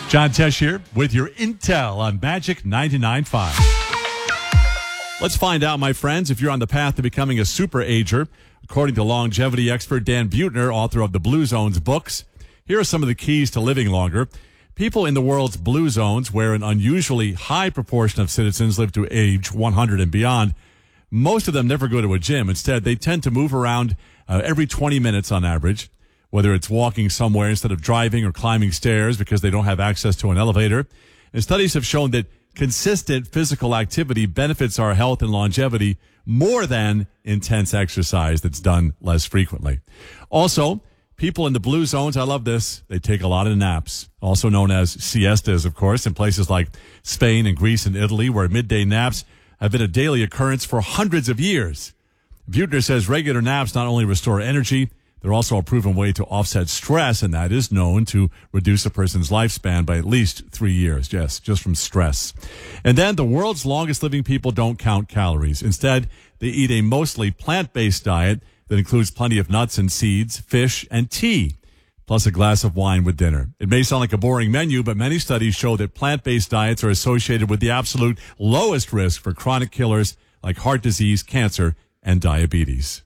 John Tesh here with your intel on Magic 99.5. Let's find out, my friends, if you're on the path to becoming a super ager. According to longevity expert Dan Buettner, author of the Blue Zones books, here are some of the keys to living longer. People in the world's blue zones, where an unusually high proportion of citizens live to age 100 and beyond, most of them never go to a gym. Instead, they tend to move around every 20 minutes on average, whether it's walking somewhere instead of driving or climbing stairs because they don't have access to an elevator. And studies have shown that consistent physical activity benefits our health and longevity more than intense exercise that's done less frequently. Also, people in the blue zones, I love this, they take a lot of naps, also known as siestas, of course, in places like Spain and Greece and Italy, where midday naps have been a daily occurrence for hundreds of years. Buettner says regular naps not only restore energy, they're also a proven way to offset stress, and that is known to reduce a person's lifespan by at least 3 years. Yes, just from stress. And then the world's longest living people don't count calories. Instead, they eat a mostly plant-based diet that includes plenty of nuts and seeds, fish, and tea, plus a glass of wine with dinner. It may sound like a boring menu, but many studies show that plant-based diets are associated with the absolute lowest risk for chronic killers like heart disease, cancer, and diabetes.